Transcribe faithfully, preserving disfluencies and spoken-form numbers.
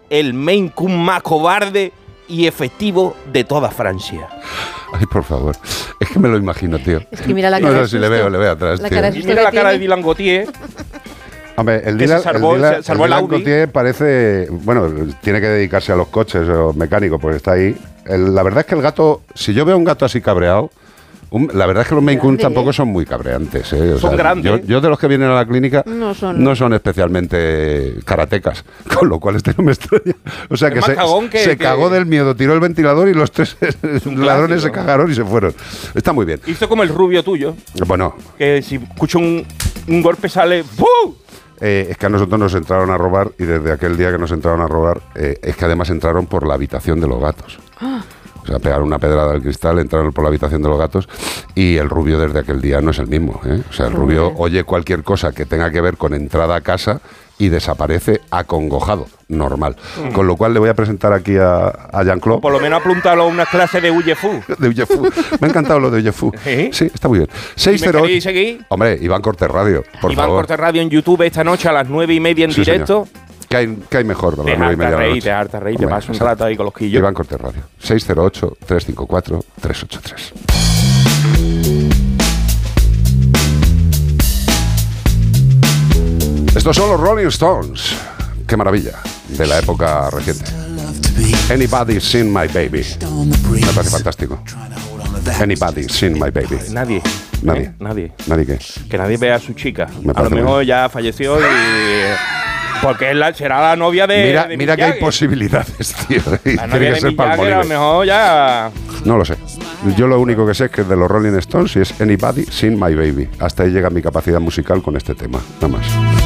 el Maine Coon más cobarde y efectivo de toda Francia. Ay, por favor. Es que me lo imagino, tío. Es que mira la cara. No de sé si le susto. veo, le veo atrás, La tío. cara de Y susto mira que la cara de tiene. Dylan Gautier. Hombre, el Que Dylan, se salvó- el Dylan, se salvó el el Dylan Audi. Gautier parece, bueno, tiene que dedicarse a los coches o mecánicos porque está ahí. El- la verdad es que el gato, si yo veo un gato así cabreado, un- la verdad es que los Maine Coon Grande, tampoco ¿eh? son muy cabreantes. ¿eh? O Son sea, grandes. Yo, yo de los que vienen a la clínica No son, no son especialmente karatecas, con lo cual este no me extraña. O sea Es que más se, cagón que- se que- cagó del miedo, tiró el ventilador y los tres un ladrones se clásico. cagaron y se fueron. Está muy bien. Hizo como el rubio tuyo, Bueno, que si escucha un, un golpe sale... ¡Buu! Eh, es que a nosotros nos entraron a robar y desde aquel día que nos entraron a robar, eh, es que además entraron por la habitación de los gatos. O sea, pegaron una pedrada al cristal, entraron por la habitación de los gatos y el rubio desde aquel día no es el mismo. ¿eh? O sea, el rubio oye cualquier cosa que tenga que ver con entrada a casa y desaparece acongojado, normal. Mm. Con lo cual le voy a presentar aquí a, a Jean-Claude. Por lo menos apuntarlo a una clase de Uyefu. De Uyefu. Me ha encantado lo de Uyefu. ¿Sí? Sí, está muy bien. seis cero ¿Me ocho. queréis seguir? Hombre, Iván Cortés Radio, por Iván favor. Cortés Radio en YouTube esta noche a las nueve y media en Sí, directo. señor. ¿Qué hay, qué hay mejor a Te las nueve y harta media de la reír, noche? te harta reír, te Hombre, paso un exacto. rato ahí con los quillos. Iván Cortés Radio. seis cero ocho, tres cinco cuatro, tres ocho tres. Estos son los Rolling Stones. Qué maravilla. De la época reciente. Anybody Seen My Baby. Me parece fantástico. Anybody Seen My Baby. Nadie. Nadie. ¿eh? Nadie. ¿Nadie qué? Que nadie vea a su chica. Me A lo parece muy mejor bien. ya falleció y... Porque él la- será la novia de. Mira, de mira Mick que hay Jagger. posibilidades, tío. Y La tiene novia que de ser Mick Jagger, a lo Palmolive. mejor ya. No lo sé. Yo lo único que sé es que es de los Rolling Stones y es Anybody Seen My Baby. Hasta ahí llega mi capacidad musical con este tema. Nada más.